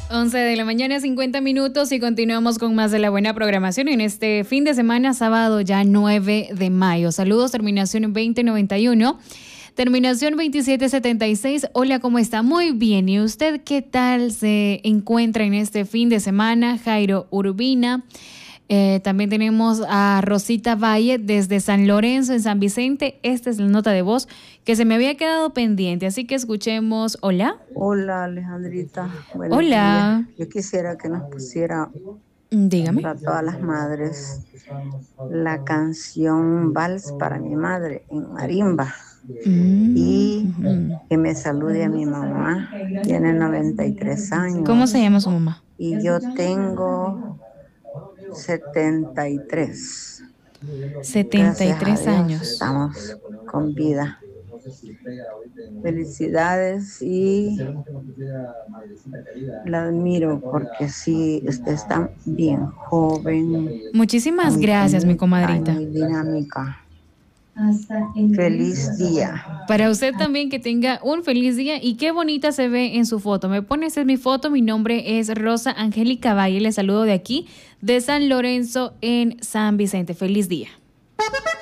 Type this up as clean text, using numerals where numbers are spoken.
11 de la mañana, 50 minutos y continuamos con más de la buena programación en este fin de semana, sábado ya 9 de mayo. Saludos, terminación 2091, terminación 2776. Hola, ¿cómo está? Muy bien. ¿Y usted qué tal se encuentra en este fin de semana? Jairo Urbina. También tenemos a Rosita Valle desde San Lorenzo, en San Vicente. Esta es la nota de voz que se me había quedado pendiente, así que escuchemos. Hola. Hola, Alejandrita. Buenos Hola. días. Yo quisiera que nos pusiera Dígame. para todas las madres la canción Vals para mi madre en marimba. Y que me salude a mi mamá. Tiene 93 años. ¿Cómo se llama su mamá? Y yo tengo 73. 73 años. Estamos con vida. Felicidades y la admiro porque sí, usted está bien joven. Muchísimas gracias, mi comadrita. Muy dinámica. Feliz día. Para usted también, que tenga un feliz día. Y qué bonita se ve en su foto. Me pone, esa es mi foto. Mi nombre es Rosa Angélica Valle. Les saludo de aquí, de San Lorenzo, en San Vicente. Feliz día.